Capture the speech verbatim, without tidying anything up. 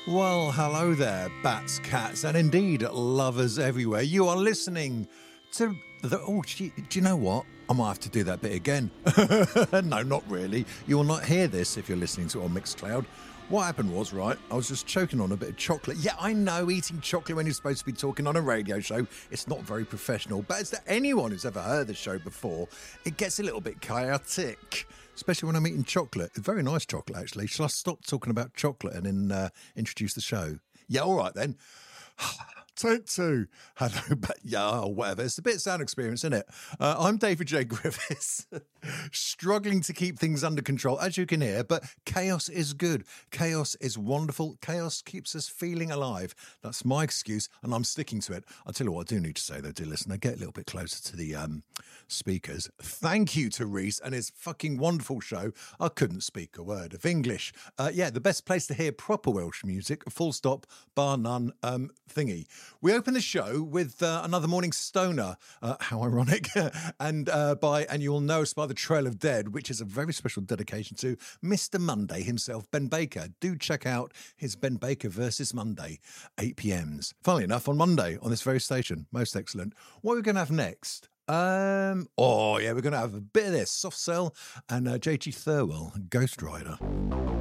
Well, hello there, bats, cats, and indeed lovers everywhere. You are listening to the. Oh, gee, do you know what? I might have to do that bit again. No, not really. You will not hear this if you're listening to it on Mixcloud. What happened was, right, I was just choking on a bit of chocolate. Yeah, I know, eating chocolate when you're supposed to be talking on a radio show, it's not very professional. But as to anyone who's ever heard the show before, it gets a little bit chaotic, especially when I'm eating chocolate. Very nice chocolate, actually. Shall I stop talking about chocolate and then uh, introduce the show? Yeah, all right then. Take two. Hello, but yeah, or whatever. It's a bit of sound experience, isn't it? Uh, I'm David J. Griffiths, struggling to keep things under control, as you can hear, but chaos is good. Chaos is wonderful. Chaos keeps us feeling alive. That's my excuse, and I'm sticking to it. I'll tell you what I do need to say, though, dear listener. Get a little bit closer to the um, speakers. Thank you to Reese and his fucking wonderful show. I couldn't speak a word of English. Uh, yeah, the best place to hear proper Welsh music, full stop, bar none, um, thingy. We open the show with uh, another Morning Stoner, uh, how ironic, and uh, by and you'll know us by the Trail of Dead, which is a very special dedication to Mister Monday himself, Ben Baker. Do check out his Ben Baker versus Monday, eight p.m s. Funnily enough, on Monday on this very station, most excellent. What are we going to have next? Um, oh yeah, we're going to have a bit of this, Soft Cell and uh, J G Thirlwell, Ghost Rider.